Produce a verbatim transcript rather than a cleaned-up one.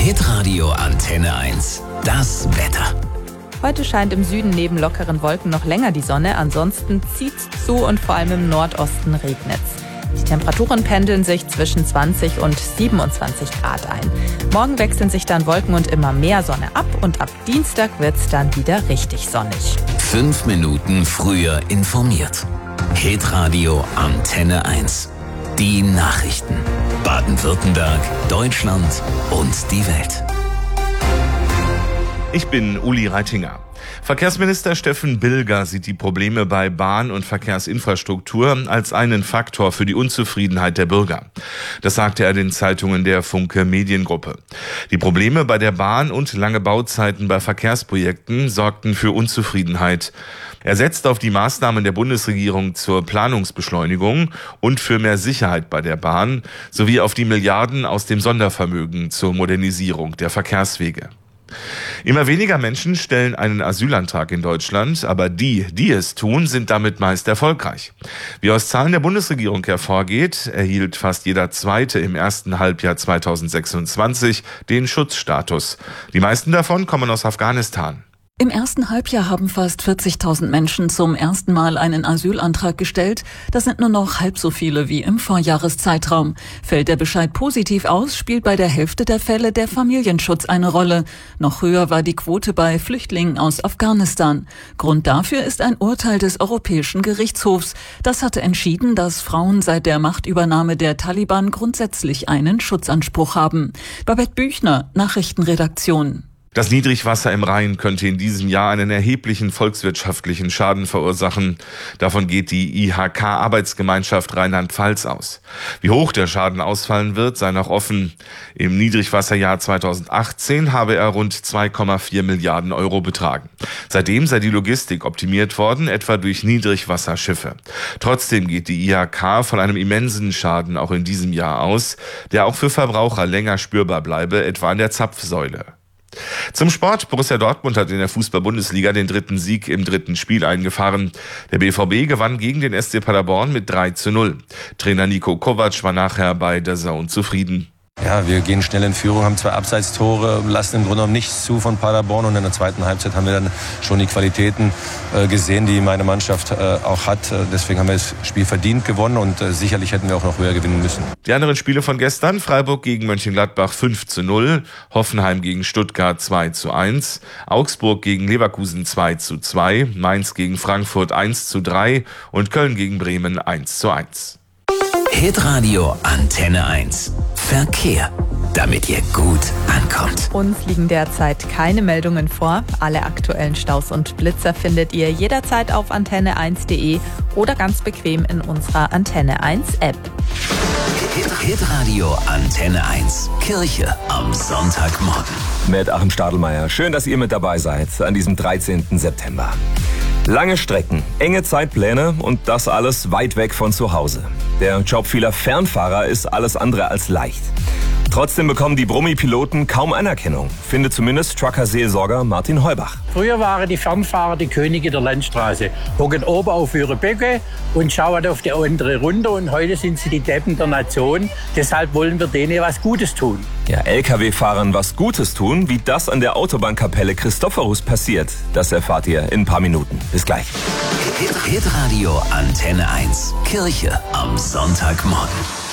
Hitradio Antenne eins. Das Wetter. Heute scheint im Süden neben lockeren Wolken noch länger die Sonne, ansonsten zieht's zu und vor allem im Nordosten regnet's. Die Temperaturen pendeln sich zwischen zwanzig und siebenundzwanzig Grad ein. Morgen wechseln sich dann Wolken und immer mehr Sonne ab und ab Dienstag wird's dann wieder richtig sonnig. Fünf Minuten früher informiert. Hitradio Antenne eins. Die Nachrichten. Baden-Württemberg, Deutschland und die Welt. Ich bin Uli Reitinger. Verkehrsminister Steffen Bilger sieht die Probleme bei Bahn- und Verkehrsinfrastruktur als einen Faktor für die Unzufriedenheit der Bürger. Das sagte er den Zeitungen der Funke Mediengruppe. Die Probleme bei der Bahn und lange Bauzeiten bei Verkehrsprojekten sorgten für Unzufriedenheit. Er setzt auf die Maßnahmen der Bundesregierung zur Planungsbeschleunigung und für mehr Sicherheit bei der Bahn sowie auf die Milliarden aus dem Sondervermögen zur Modernisierung der Verkehrswege. Immer weniger Menschen stellen einen Asylantrag in Deutschland, aber die, die es tun, sind damit meist erfolgreich. Wie aus Zahlen der Bundesregierung hervorgeht, erhielt fast jeder Zweite im ersten Halbjahr zweitausendsechsundzwanzig den Schutzstatus. Die meisten davon kommen aus Afghanistan. Im ersten Halbjahr haben fast vierzigtausend Menschen zum ersten Mal einen Asylantrag gestellt. Das sind nur noch halb so viele wie im Vorjahreszeitraum. Fällt der Bescheid positiv aus, spielt bei der Hälfte der Fälle der Familienschutz eine Rolle. Noch höher war die Quote bei Flüchtlingen aus Afghanistan. Grund dafür ist ein Urteil des Europäischen Gerichtshofs. Das hatte entschieden, dass Frauen seit der Machtübernahme der Taliban grundsätzlich einen Schutzanspruch haben. Babette Büchner, Nachrichtenredaktion. Das Niedrigwasser im Rhein könnte in diesem Jahr einen erheblichen volkswirtschaftlichen Schaden verursachen. Davon geht die I H K-Arbeitsgemeinschaft Rheinland-Pfalz aus. Wie hoch der Schaden ausfallen wird, sei noch offen. Im Niedrigwasserjahr zweitausendachtzehn habe er rund zwei Komma vier Milliarden Euro betragen. Seitdem sei die Logistik optimiert worden, etwa durch Niedrigwasserschiffe. Trotzdem geht die I H K von einem immensen Schaden auch in diesem Jahr aus, der auch für Verbraucher länger spürbar bleibe, etwa an der Zapfsäule. Zum Sport. Borussia Dortmund hat in der Fußball-Bundesliga den dritten Sieg im dritten Spiel eingefahren. Der B V B gewann gegen den S C Paderborn mit drei zu null. Trainer Niko Kovac war nachher bei der D A Z N zufrieden. Ja, wir gehen schnell in Führung, haben zwei Abseitstore, lassen im Grunde genommen nichts zu von Paderborn. Und in der zweiten Halbzeit haben wir dann schon die Qualitäten äh, gesehen, die meine Mannschaft äh, auch hat. Deswegen haben wir das Spiel verdient gewonnen und äh, sicherlich hätten wir auch noch höher gewinnen müssen. Die anderen Spiele von gestern: Freiburg gegen Mönchengladbach fünf zu null, Hoffenheim gegen Stuttgart zwei zu eins, Augsburg gegen Leverkusen zwei zu zwei, Mainz gegen Frankfurt eins zu drei und Köln gegen Bremen eins zu eins. Hitradio Antenne eins. Verkehr, damit ihr gut ankommt. Uns liegen derzeit keine Meldungen vor. Alle aktuellen Staus und Blitzer findet ihr jederzeit auf antenne eins punkt de oder ganz bequem in unserer Antenne eins App. Hitradio Antenne eins. Kirche am Sonntagmorgen. Mit Achim Stadelmeier. Schön, dass ihr mit dabei seid an diesem dreizehnten September. Lange Strecken, enge Zeitpläne und das alles weit weg von zu Hause. Der Job vieler Fernfahrer ist alles andere als leicht. Trotzdem bekommen die Brummi-Piloten kaum Anerkennung, findet zumindest Trucker-Seelsorger Martin Heubach. Früher waren die Fernfahrer die Könige der Landstraße, hocken oben auf ihre Böcke und schauen auf die andere runter und heute sind sie die Deppen der Nation. Deshalb wollen wir denen was Gutes tun. Ja, L K W-Fahrern was Gutes tun, wie das an der Autobahnkapelle Christophorus passiert, das erfahrt ihr in ein paar Minuten. Bis gleich. Hitradio Antenne eins. Kirche am Sonntagmorgen.